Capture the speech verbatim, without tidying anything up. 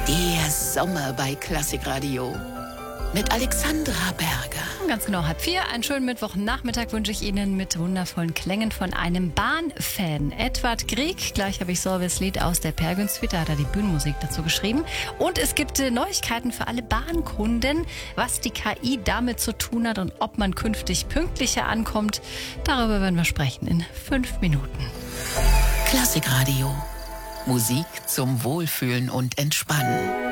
Der Sommer bei Klassikradio mit Alexandra Berger. Ganz genau, halb vier. Einen schönen Mittwochnachmittag wünsche ich Ihnen mit wundervollen Klängen von einem Bahnfan. Edward Grieg, gleich habe ich Solveig Lied aus der Peer-Gynt-Suite, da hat er die Bühnenmusik dazu geschrieben. Und es gibt äh, Neuigkeiten für alle Bahnkunden, was die K I damit zu tun hat und ob man künftig pünktlicher ankommt. Darüber werden wir sprechen in fünf Minuten. Klassikradio. Musik zum Wohlfühlen und Entspannen.